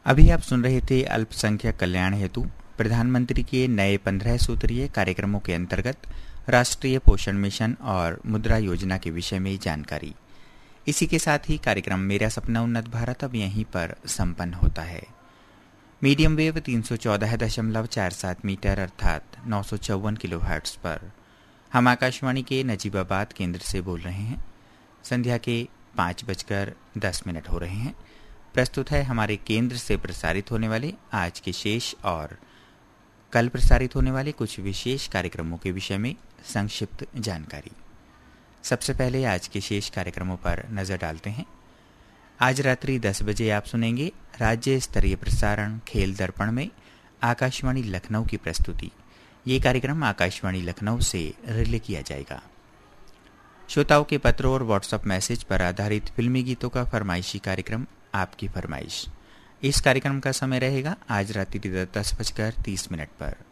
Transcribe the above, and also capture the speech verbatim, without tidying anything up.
अभी आप सुन रहे थे अल्पसंख्यक कल्याण हेतु प्रधानमंत्री के नए पंद्रह सूत्रीय कार्यक्रमों के अंतर्गत राष्ट्रीय पोषण मिशन और मुद्रा योजना के विषय में जानकारी। इसी के साथ ही कार्यक्रम मेरा सपना उन्नत भारत अब यहीं पर संपन्न होता है। मीडियम वेव तीन सौ चौदह दशमलव चार सात मीटर अर्थात नौ सौ चौवन किलो हर्ट्ज पर हम आकाशवाणी के नजीबाबाद केंद्र से बोल रहे हैं। संध्या के पाँच बजकर दस मिनट हो रहे हैं। प्रस्तुत है हमारे केंद्र से प्रसारित होने वाले आज के शेष और कल प्रसारित होने वाले कुछ विशेष कार्यक्रमों के विषय में संक्षिप्त जानकारी। सबसे पहले आज के शेष कार्यक्रमों पर नजर डालते हैं। आज रात्रि दस बजे आप सुनेंगे राज्य स्तरीय प्रसारण खेल दर्पण में आकाशवाणी लखनऊ की प्रस्तुति। ये कार्यक्रम आकाशवाणी लखनऊ से रिले किया जाएगा। श्रोताओं के पत्रों और व्हाट्सएप मैसेज पर आधारित फिल्मी गीतों का फरमाइशी कार्यक्रम आपकी फरमाइश। इस कार्यक्रम का समय रहेगा आज रात्रि दस बजकर तीस मिनट पर।